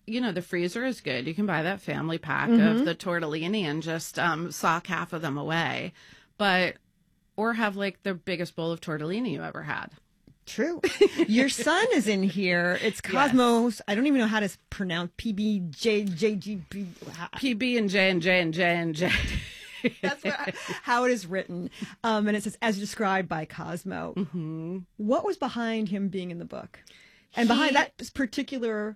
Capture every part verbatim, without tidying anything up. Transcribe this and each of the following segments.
you know, the freezer is good. You can buy that family pack Mm-hmm. of the tortellini and just um, sock half of them away. But, or have like the biggest bowl of tortellini you ever had. True. Your son is in here. It's Cosmos. I don't even know how to pronounce P B J J G P. P B and J and J and J and J. That's what, how it is written. Um, and it says, as described by Cosmo. Mm-hmm. What was behind him being in the book? And He- behind that particular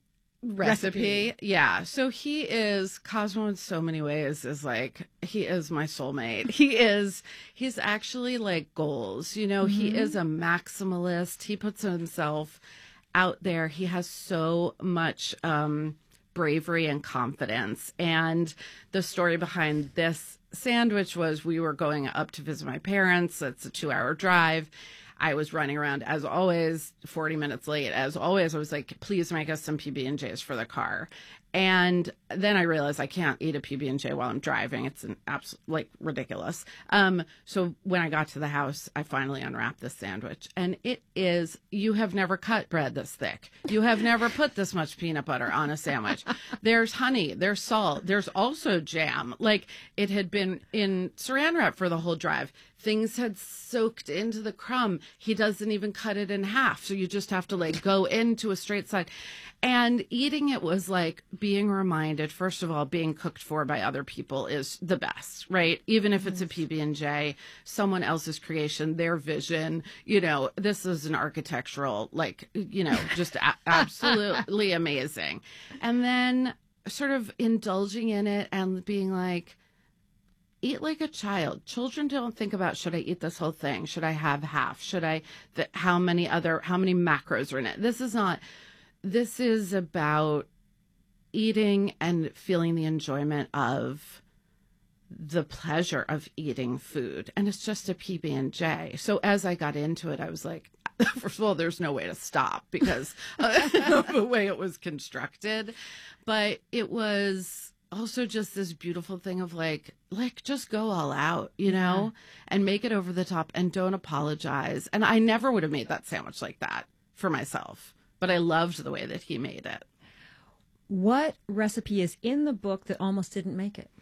Recipe. Recipe. Yeah. So he is Cosmo in so many ways is like, he is my soulmate. He is, he's actually like goals, you know, he is a maximalist. He puts himself out there. He has so much, um, bravery and confidence. And the story behind this sandwich was we were going up to visit my parents. It's a two hour drive. I was running around as always, forty minutes late. As always, I was like, please make us some P B and J's for the car. And then I realized I can't eat a P B and J while I'm driving. It's an absolute, like, ridiculous. Um, so when I got to the house, I finally unwrapped this sandwich. And it is, you have never cut bread this thick. You have never put this much peanut butter on a sandwich. There's honey, there's salt, there's also jam. Like, it had been in saran wrap for the whole drive. Things had soaked into the crumb. He doesn't even cut it in half. So you just have to like go into a straight side. And eating it was like being reminded, first of all, being cooked for by other people is the best, right? Even if it's a P B and J, someone else's creation, their vision, you know, this is an architectural, like, you know, just a- absolutely amazing. And then sort of indulging in it and being like, eat like a child. Children don't think about, should I eat this whole thing? Should I have half? Should I, th- how many other, how many macros are in it? This is not, this is about eating and feeling the enjoyment of the pleasure of eating food. And it's just a P B and J. So as I got into it, I was like, first of all, there's no way to stop because of the way it was constructed. But it was also just this beautiful thing of like, like just go all out, you know, and make it over the top and don't apologize. And I never would have made that sandwich like that for myself, but I loved the way that he made it. What recipe is in the book that almost didn't make it?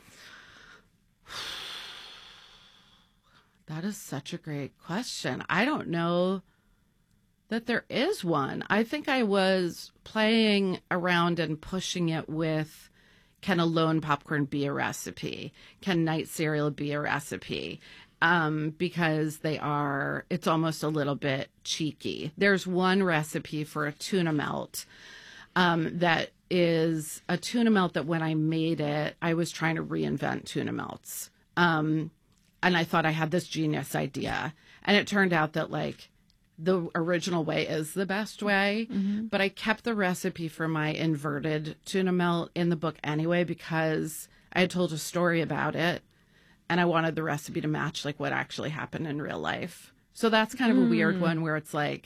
That is such a great question. I don't know that there is one. I think I was playing around and pushing it with, can a lone popcorn be a recipe? Can night cereal be a recipe? Um, because they are, it's almost a little bit cheeky. There's one recipe for a tuna melt um, that is a tuna melt that when I made it, I was trying to reinvent tuna melts. Um, and I thought I had this genius idea. And it turned out that like the original way is the best way, mm-hmm. but I kept the recipe for my inverted tuna melt in the book anyway, because I had told a story about it and I wanted the recipe to match like what actually happened in real life. So that's kind of mm. a weird one where it's like,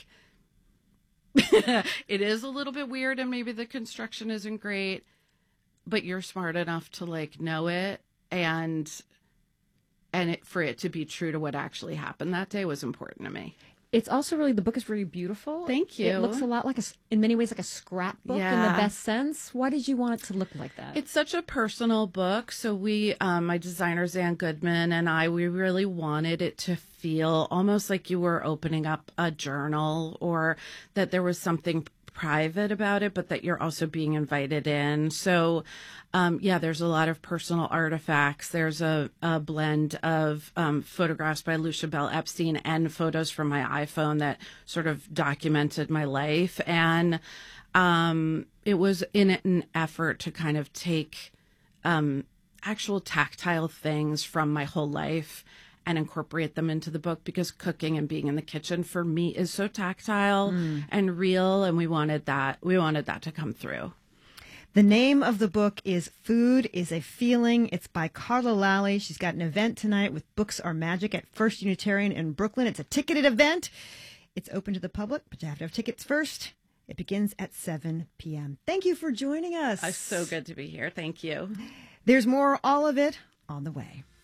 it is a little bit weird and maybe the construction isn't great, but you're smart enough to like know it and, and it, for it to be true to what actually happened that day was important to me. It's also really, the book is really beautiful. Thank you. It looks a lot like, a, in many ways, like a scrapbook yeah. in the best sense. Why did you want it to look like that? It's such a personal book. So we, um, my designer, Zan Goodman, and I, we really wanted it to feel almost like you were opening up a journal or that there was something private about it, but that you're also being invited in. So, um, yeah, there's a lot of personal artifacts. There's a, a blend of um, photographs by Lucia Bell Epstein and photos from my iPhone that sort of documented my life. And um, it was in an effort to kind of take um, actual tactile things from my whole life and incorporate them into the book, because cooking and being in the kitchen for me is so tactile mm. and real. And we wanted that, we wanted that to come through. The name of the book is Food is a Feeling. It's by Carla Lalli. She's got an event tonight with Books Are Magic at First Unitarian in Brooklyn. It's a ticketed event. It's open to the public, but you have to have tickets first. It begins at seven p.m. Thank you for joining us. It's so good to be here. Thank you. There's more, all of it, on the way.